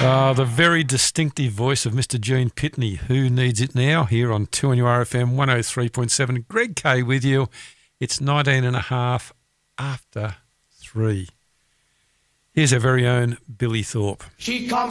The very distinctive voice of Mr. Gene Pitney. Who needs it now? Here on 2NURFM 103.7. Greg K with you. It's 19 and a half after 3. Here's our very own Billy Thorpe. She comes